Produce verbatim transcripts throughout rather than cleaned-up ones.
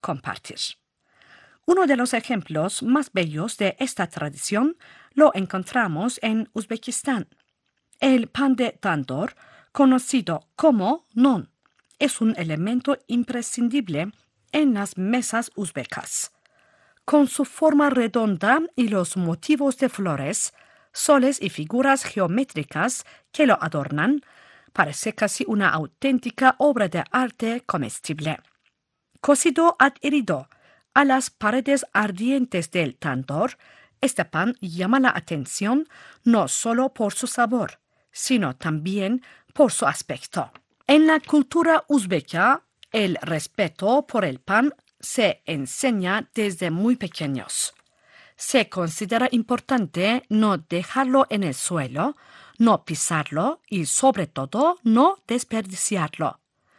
compartir. Uno de los ejemplos más bellos de esta tradición lo encontramos en Uzbekistán. El pan de tandoor, conocido como non, es un elemento imprescindible en las mesas uzbecas. Con su forma redonda y los motivos de flores, soles y figuras geométricas que lo adornan, parece casi una auténtica obra de arte comestible. Cocido adherido a las paredes ardientes del tandoor, este pan llama la atención no solo por su sabor, sino también por su aspecto. En la cultura uzbeca, el respeto por el pan se enseña desde muy pequeños. Se considera importante no dejarlo en el suelo, no pisarlo y, sobre todo, no desperdiciarlo.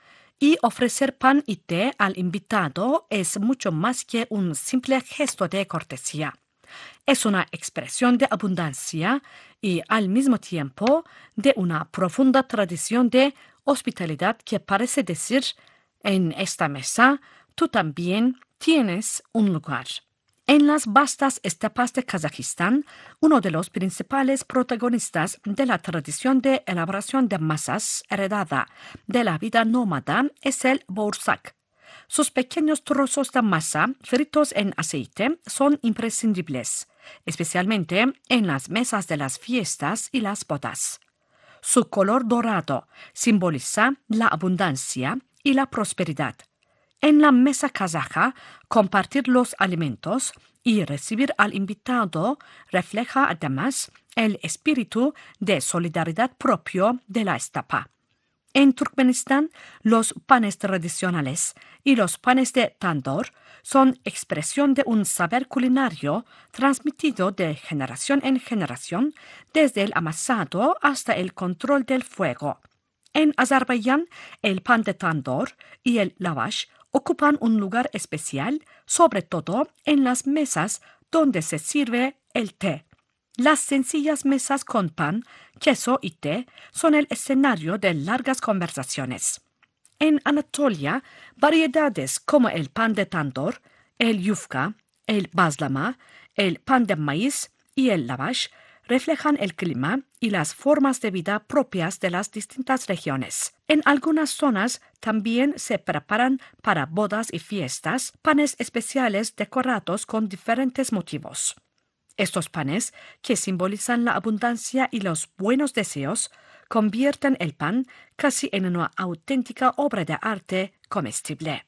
Y ofrecer pan y té al invitado es mucho más que un simple gesto de cortesía. Es una expresión de abundancia y, al mismo tiempo, de una profunda tradición de hospitalidad que parece decir: en esta mesa tú también tienes un lugar. En las vastas estepas de Kazajistán, uno de los principales protagonistas de la tradición de elaboración de masas heredada de la vida nómada es el boursak. Sus pequeños trozos de masa fritos en aceite son imprescindibles, especialmente en las mesas de las fiestas y las bodas. Su color dorado simboliza la abundancia y la prosperidad. En la mesa kazaja, compartir los alimentos y recibir al invitado refleja además el espíritu de solidaridad propio de la estepa. En Turkmenistán, los panes tradicionales y los panes de tandoor son expresión de un saber culinario transmitido de generación en generación, desde el amasado hasta el control del fuego. En Azerbaiyán, el pan de tandoor y el lavash ocupan un lugar especial, sobre todo en las mesas donde se sirve el té. Las sencillas mesas con pan, queso y té son el escenario de largas conversaciones. En Anatolia, variedades como el pan de tandoor, el yufka, el bazlama, el pan de maíz y el lavash reflejan el clima y las formas de vida propias de las distintas regiones. En algunas zonas también se preparan para bodas y fiestas panes especiales decorados con diferentes motivos. Estos panes, que simbolizan la abundancia y los buenos deseos, convierten el pan casi en una auténtica obra de arte comestible.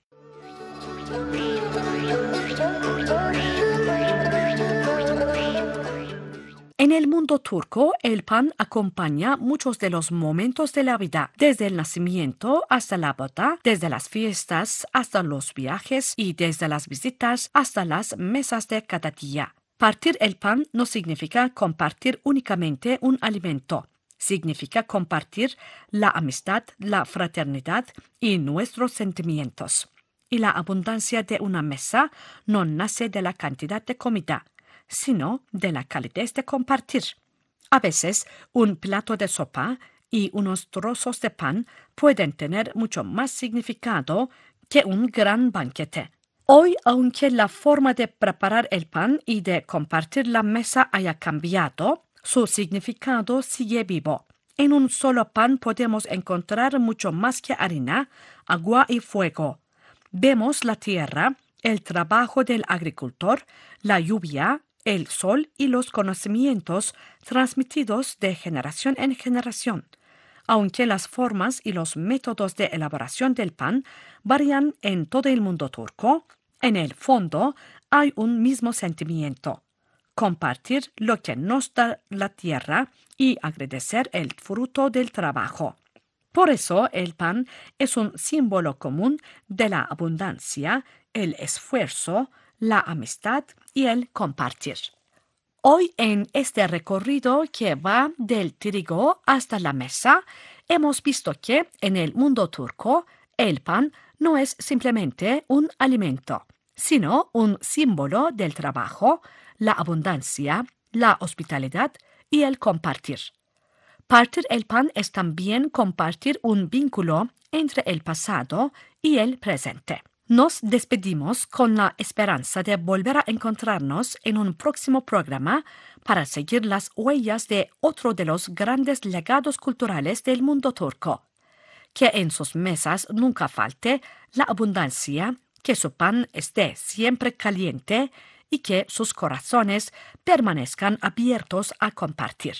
En el mundo turco, el pan acompaña muchos de los momentos de la vida, desde el nacimiento hasta la boda, desde las fiestas hasta los viajes y desde las visitas hasta las mesas de cada día. Partir el pan no significa compartir únicamente un alimento. Significa compartir la amistad, la fraternidad y nuestros sentimientos. Y la abundancia de una mesa no nace de la cantidad de comida, sino de la calidez de compartir. A veces, un plato de sopa y unos trozos de pan pueden tener mucho más significado que un gran banquete. Hoy, aunque la forma de preparar el pan y de compartir la mesa haya cambiado, su significado sigue vivo. En un solo pan podemos encontrar mucho más que harina, agua y fuego. Vemos la tierra, el trabajo del agricultor, la lluvia, el sol y los conocimientos transmitidos de generación en generación. Aunque las formas y los métodos de elaboración del pan varían en todo el mundo turco, en el fondo hay un mismo sentimiento: compartir lo que nos da la tierra y agradecer el fruto del trabajo. Por eso el pan es un símbolo común de la abundancia, el esfuerzo, la amistad y el compartir. Hoy, en este recorrido que va del trigo hasta la mesa, hemos visto que en el mundo turco el pan no es simplemente un alimento, sino un símbolo del trabajo, la abundancia, la hospitalidad y el compartir. Partir el pan es también compartir un vínculo entre el pasado y el presente. Nos despedimos con la esperanza de volver a encontrarnos en un próximo programa para seguir las huellas de otro de los grandes legados culturales del mundo turco. Que en sus mesas nunca falte la abundancia, que su pan esté siempre caliente y que sus corazones permanezcan abiertos a compartir.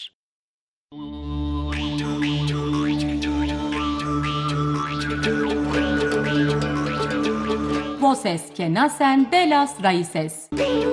Voces que nacen de las raíces.